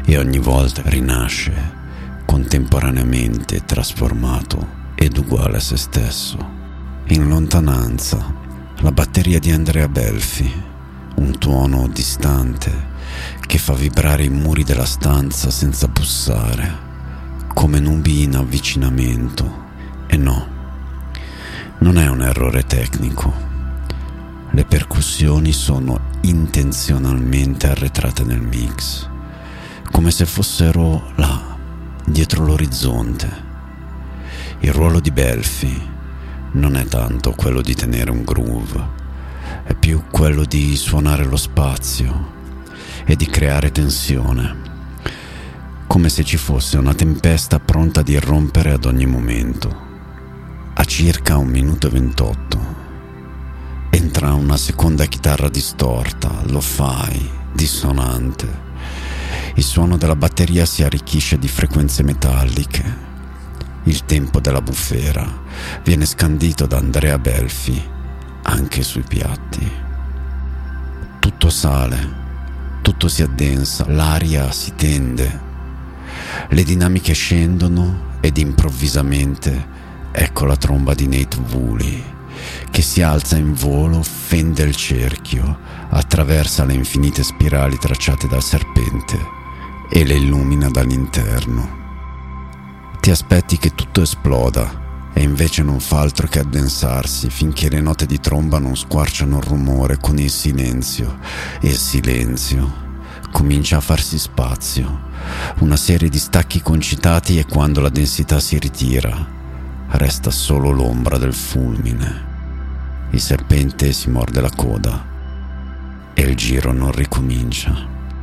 e ogni volta rinasce contemporaneamente trasformato ed uguale a se stesso. In lontananza, la batteria di Andrea Belfi, un tuono distante che fa vibrare i muri della stanza senza bussare, come nubi in avvicinamento. E no, non è un errore tecnico. Le percussioni sono intenzionalmente arretrate nel mix, come se fossero là, dietro l'orizzonte. Il ruolo di Belfi non è tanto quello di tenere un groove, è più quello di suonare lo spazio e di creare tensione, come se ci fosse una tempesta pronta ad irrompere ad ogni momento. A circa 1 minuto e 28 entra una seconda chitarra distorta, lo-fi, dissonante. Il suono della batteria si arricchisce di frequenze metalliche. Il tempo della bufera viene scandito da Andrea Belfi anche sui piatti. Tutto sale, tutto si addensa, l'aria si tende, le dinamiche scendono ed improvvisamente ecco la tromba di Nate Wooley che si alza in volo, fende il cerchio, attraversa le infinite spirali tracciate dal serpente e le illumina dall'interno. Ti aspetti che tutto esploda e invece non fa altro che addensarsi finché le note di tromba non squarciano il rumore con il silenzio, e il silenzio comincia a farsi spazio, una serie di stacchi concitati, e quando la densità si ritira resta solo l'ombra del fulmine. Il serpente si morde la coda e il giro non ricomincia.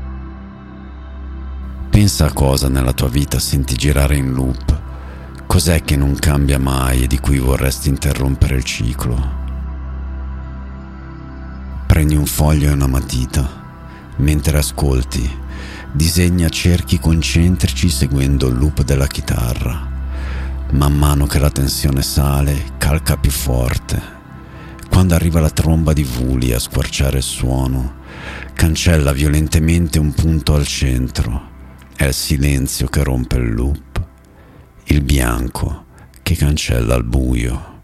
Pensa a cosa nella tua vita senti girare in loop. Cos'è che non cambia mai e di cui vorresti interrompere il ciclo? Prendi un foglio e una matita. Mentre ascolti, disegna cerchi concentrici seguendo il loop della chitarra. Man mano che la tensione sale, calca più forte. Quando arriva la tromba di Wooley a squarciare il suono, cancella violentemente un punto al centro. È il silenzio che rompe il loop, il bianco che cancella il buio.